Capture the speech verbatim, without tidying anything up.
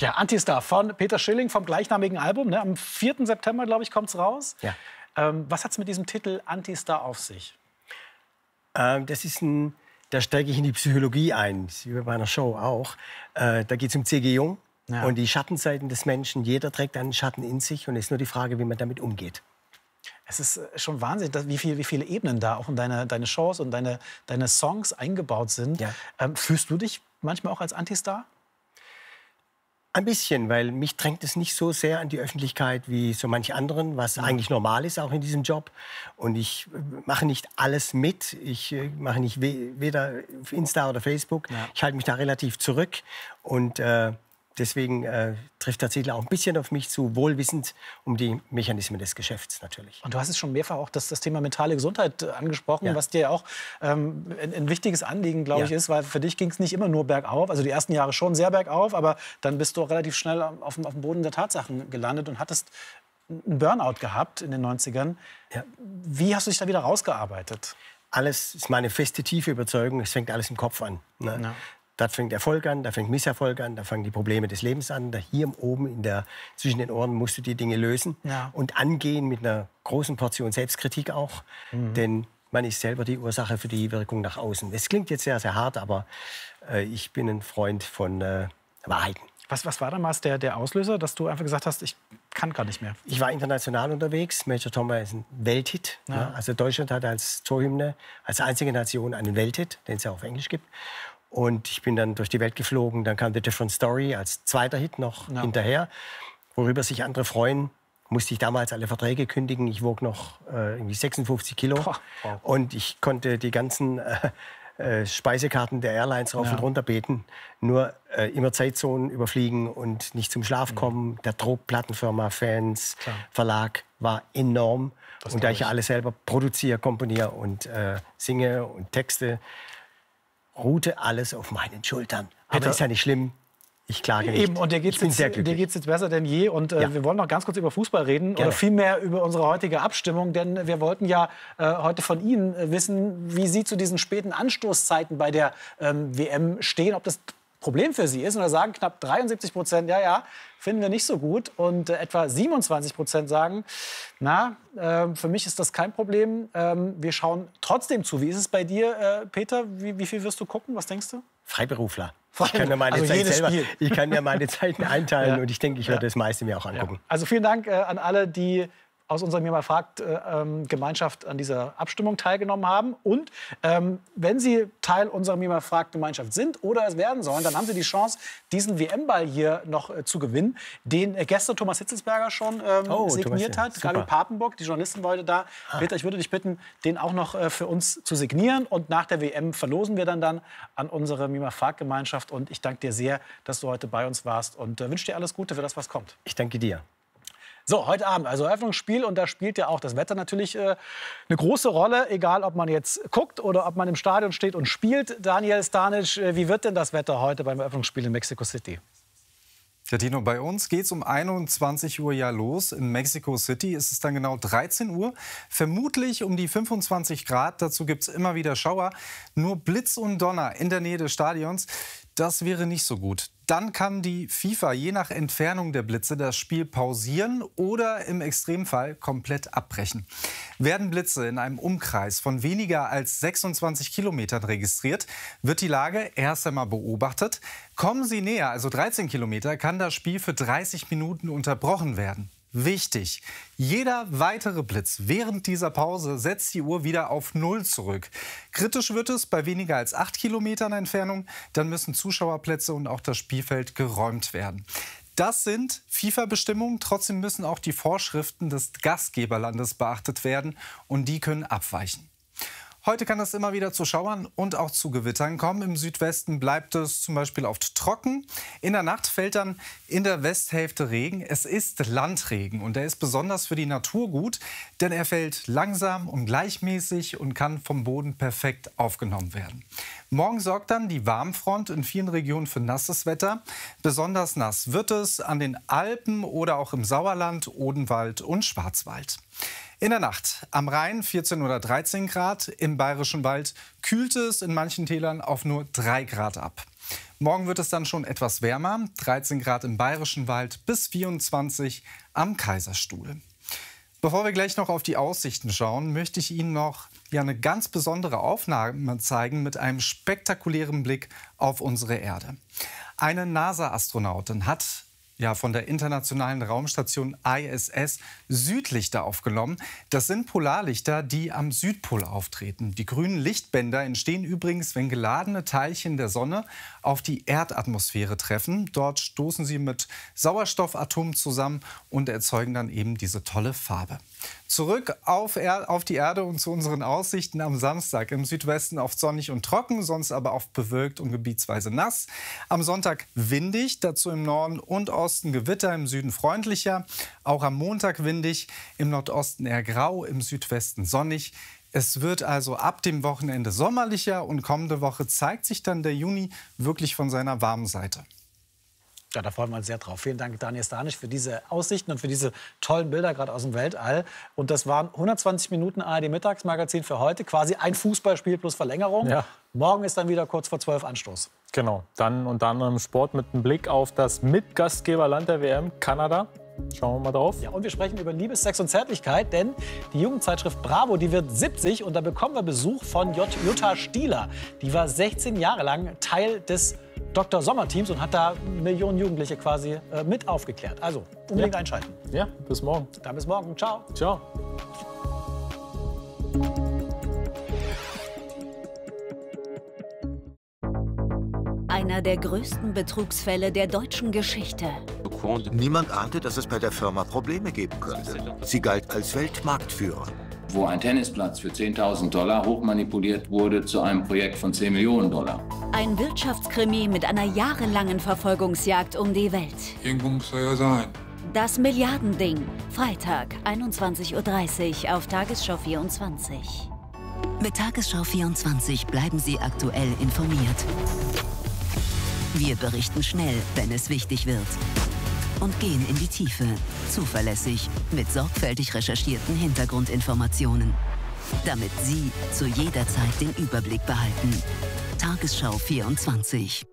Ja, Antistar von Peter Schilling vom gleichnamigen Album. Ne? Am vierten September, glaube ich, kommt es raus. Ja. Ähm, was hat es mit diesem Titel Antistar auf sich? Ähm, das ist ein, da steige ich in die Psychologie ein, wie bei meiner Show auch. Äh, da geht es um C G. Jung Ja. und die Schattenseiten des Menschen. Jeder trägt einen Schatten in sich und es ist nur die Frage, wie man damit umgeht. Es ist schon Wahnsinn, dass, wie, viel, wie viele Ebenen da auch in deine, deine Shows und deine, deine Songs eingebaut sind. Ja. Ähm, fühlst du dich manchmal auch als Antistar? Ein bisschen, weil mich drängt es nicht so sehr an die Öffentlichkeit wie so manch anderen, was ja. eigentlich normal ist, auch in diesem Job. Und ich mache nicht alles mit. Ich mache nicht we weder auf Insta oder Facebook. Ja. Ich halte mich da relativ zurück. Und äh, deswegen äh, trifft tatsächlich auch ein bisschen auf mich zu, wohlwissend um die Mechanismen des Geschäfts natürlich. Und du hast es schon mehrfach auch das, das Thema mentale Gesundheit angesprochen, ja. was dir ja auch ähm, ein, ein wichtiges Anliegen, glaube ja. ich, ist, weil für dich ging es nicht immer nur bergauf, also die ersten Jahre schon sehr bergauf, aber dann bist du auch relativ schnell auf dem, auf dem Boden der Tatsachen gelandet und hattest einen Burnout gehabt in den neunzigern. Ja. Wie hast du dich da wieder rausgearbeitet? Alles ist meine feste, tiefe Überzeugung, es fängt alles im Kopf an. Ne? Ja. Da fängt Erfolg an, da fängt Misserfolg an, da fangen die Probleme des Lebens an. Da hier oben in der, zwischen den Ohren musst du die Dinge lösen ja. und angehen mit einer großen Portion Selbstkritik auch. Mhm. Denn man ist selber die Ursache für die Wirkung nach außen. Es klingt jetzt sehr, sehr hart, aber äh, ich bin ein Freund von äh, Wahrheiten. Was, was war damals der, der Auslöser, dass du einfach gesagt hast, ich kann gar nicht mehr? Ich war international unterwegs. Major Tom ist ein Welthit. Ja. Ja. Also Deutschland hat als Torhymne, als einzige Nation einen Welthit, den es ja auch auf Englisch gibt. Und ich bin dann durch die Welt geflogen. Dann kam The Different Story als zweiter Hit noch no. hinterher. Worüber sich andere freuen, musste ich damals alle Verträge kündigen. Ich wog noch äh, irgendwie sechsundfünfzig Kilo. Boah, wow. Und ich konnte die ganzen äh, äh, Speisekarten der Airlines rauf ja. und runter beten. Nur äh, immer Zeitzonen überfliegen und nicht zum Schlaf kommen. Mhm. Der Druck, Plattenfirma, Fans, Klar. Verlag war enorm. Das und da ich ja alles selber produziere, komponiere und äh, singe und Texte, ruhte alles auf meinen Schultern. Aber Peter, ist ja nicht schlimm. Ich klage nicht. Eben, und dir geht es jetzt, jetzt besser denn je. Und äh, ja. wir wollen noch ganz kurz über Fußball reden. Gerne. Oder vielmehr über unsere heutige Abstimmung. Denn wir wollten ja äh, heute von Ihnen äh, wissen, wie Sie zu diesen späten Anstoßzeiten bei der ähm, W M stehen. Ob das Problem für Sie ist. Und da sagen knapp dreiundsiebzig Prozent, ja, ja, finden wir nicht so gut. Und äh, etwa siebenundzwanzig Prozent sagen, na, äh, für mich ist das kein Problem. Ähm, wir schauen trotzdem zu. Wie ist es bei dir, äh, Peter? Wie, wie viel wirst du gucken? Was denkst du? Freiberufler. Ich kann, mir meine also Zeit selber, ich kann mir meine Zeiten einteilen ja. und ich denke, ich werde ja. das meiste mir auch angucken. Ja. Also vielen Dank äh, an alle, die aus unserer Mir mal fragt äh, ähm, Gemeinschaft an dieser Abstimmung teilgenommen haben. Und ähm, wenn Sie Teil unserer Mir mal fragt Gemeinschaft sind oder es werden sollen, dann haben Sie die Chance, diesen W M-Ball hier noch äh, zu gewinnen, den äh, gestern Thomas Hitzelsberger schon ähm, oh, signiert Thomas, hat. Gabi Papenburg, die Journalistin, wollte da. Ah. Peter, ich würde dich bitten, den auch noch äh, für uns zu signieren. Und nach der W M verlosen wir dann, dann an unsere Mir mal fragt Gemeinschaft. Und ich danke dir sehr, dass du heute bei uns warst und äh, wünsche dir alles Gute für das, was kommt. Ich danke dir. So, heute Abend, also Eröffnungsspiel, und da spielt ja auch das Wetter natürlich äh, eine große Rolle, egal ob man jetzt guckt oder ob man im Stadion steht und spielt. Daniel Stanic, äh, wie wird denn das Wetter heute beim Eröffnungsspiel in Mexico City? Ja, Dino, bei uns geht es um einundzwanzig Uhr ja los. In Mexico City ist es dann genau dreizehn Uhr. Vermutlich um die fünfundzwanzig Grad. Dazu gibt es immer wieder Schauer. Nur Blitz und Donner in der Nähe des Stadions, das wäre nicht so gut. Dann kann die FIFA je nach Entfernung der Blitze das Spiel pausieren oder im Extremfall komplett abbrechen. Werden Blitze in einem Umkreis von weniger als sechsundzwanzig Kilometern registriert, wird die Lage erst einmal beobachtet. Kommen sie näher, also dreizehn Kilometer, kann das Spiel für dreißig Minuten unterbrochen werden. Wichtig, jeder weitere Blitz während dieser Pause setzt die Uhr wieder auf Null zurück. Kritisch wird es bei weniger als acht Kilometern Entfernung. Dann müssen Zuschauerplätze und auch das Spielfeld geräumt werden. Das sind FIFA-Bestimmungen. Trotzdem müssen auch die Vorschriften des Gastgeberlandes beachtet werden. Und die können abweichen. Heute kann es immer wieder zu Schauern und auch zu Gewittern kommen. Im Südwesten bleibt es zum Beispiel oft trocken. In der Nacht fällt dann in der Westhälfte Regen. Es ist Landregen und der ist besonders für die Natur gut, denn er fällt langsam und gleichmäßig und kann vom Boden perfekt aufgenommen werden. Morgen sorgt dann die Warmfront in vielen Regionen für nasses Wetter. Besonders nass wird es an den Alpen oder auch im Sauerland, Odenwald und Schwarzwald. In der Nacht am Rhein vierzehn oder dreizehn Grad, im Bayerischen Wald kühlt es in manchen Tälern auf nur drei Grad ab. Morgen wird es dann schon etwas wärmer, dreizehn Grad im Bayerischen Wald bis vierundzwanzig am Kaiserstuhl. Bevor wir gleich noch auf die Aussichten schauen, möchte ich Ihnen noch ja, eine ganz besondere Aufnahme zeigen mit einem spektakulären Blick auf unsere Erde. Eine NASA-Astronautin hat ja, von der Internationalen Raumstation I S S Südlichter aufgenommen. Das sind Polarlichter, die am Südpol auftreten. Die grünen Lichtbänder entstehen übrigens, wenn geladene Teilchen der Sonne auf die Erdatmosphäre treffen. Dort stoßen sie mit Sauerstoffatomen zusammen und erzeugen dann eben diese tolle Farbe. Zurück auf, er auf die Erde und zu unseren Aussichten am Samstag. Im Südwesten oft sonnig und trocken, sonst aber oft bewölkt und gebietsweise nass. Am Sonntag windig, dazu im Norden und Osten Gewitter, im Süden freundlicher. Auch am Montag windig, im Nordosten eher grau, im Südwesten sonnig. Es wird also ab dem Wochenende sommerlicher und kommende Woche zeigt sich dann der Juni wirklich von seiner warmen Seite. Ja, da freuen wir uns sehr drauf. Vielen Dank, Daniel Stanisch, für diese Aussichten und für diese tollen Bilder, gerade aus dem Weltall. Und das waren hundertzwanzig Minuten A R D-Mittagsmagazin für heute. Quasi ein Fußballspiel plus Verlängerung. Ja. Morgen ist dann wieder kurz vor zwölf Anstoß. Genau, dann unter anderem Sport mit einem Blick auf das Mitgastgeberland der W M, Kanada. Schauen wir mal drauf. Ja, und wir sprechen über Liebe, Sex und Zärtlichkeit, denn die Jugendzeitschrift Bravo, die wird siebzig und da bekommen wir Besuch von Jutta Stieler. Die war sechzehn Jahre lang Teil des Doktor Sommer-Teams und hat da Millionen Jugendliche quasi äh, mit aufgeklärt. Also unbedingt ja. einschalten. Ja, bis morgen. Dann bis morgen. Ciao. Ciao. Einer der größten Betrugsfälle der deutschen Geschichte. Niemand ahnte, dass es bei der Firma Probleme geben könnte. Sie galt als Weltmarktführer. Wo ein Tennisplatz für zehntausend Dollar hochmanipuliert wurde zu einem Projekt von zehn Millionen Dollar. Ein Wirtschaftskrimi mit einer jahrelangen Verfolgungsjagd um die Welt. Irgendwo muss er ja sein. Das Milliardending. Freitag, einundzwanzig Uhr dreißig auf Tagesschau vierundzwanzig. Mit Tagesschau vierundzwanzig bleiben Sie aktuell informiert. Wir berichten schnell, wenn es wichtig wird. Und gehen in die Tiefe. Zuverlässig, mit sorgfältig recherchierten Hintergrundinformationen. Damit Sie zu jeder Zeit den Überblick behalten. Tagesschau vierundzwanzig.